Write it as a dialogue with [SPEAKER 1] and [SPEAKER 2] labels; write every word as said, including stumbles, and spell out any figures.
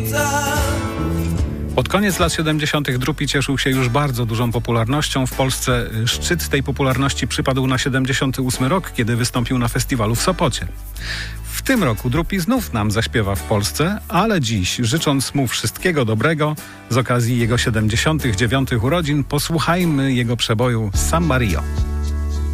[SPEAKER 1] Pod koniec lat siedemdziesiątych Drupi cieszył się już bardzo dużą popularnością. W Polsce szczyt tej popularności przypadł na siedemdziesiąty ósmy rok, kiedy wystąpił na festiwalu w Sopocie. W tym roku Drupi znów nam zaśpiewa w Polsce, ale dziś, życząc mu wszystkiego dobrego, z okazji jego siedemdziesiątych dziewiątych urodzin, posłuchajmy jego przeboju Samba Rio.